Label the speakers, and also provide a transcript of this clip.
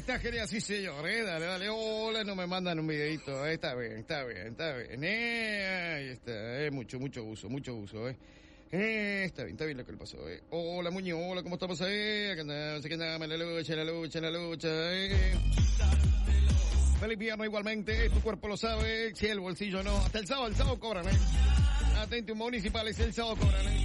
Speaker 1: está genial, sí señor, dale, hola, no me mandan un videito, está bien, ahí está, mucho uso, está bien lo que le pasó, Hola Muñoz, hola, ¿cómo estamos ahí? Acá andamos, la lucha, Feliz viernes igualmente, tu cuerpo lo sabe, si el bolsillo no, hasta el sábado cobran, Atento municipales, el sábado cobran,